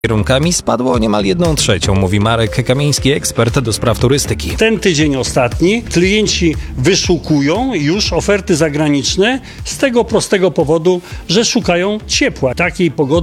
kierunkami spadło o niemal 1/3, mówi Marek Kamiński, ekspert do spraw turystyki. Ten tydzień ostatni klienci wyszukują już oferty zagraniczne z tego prostego powodu, że szukają ciepła. Takiej pogody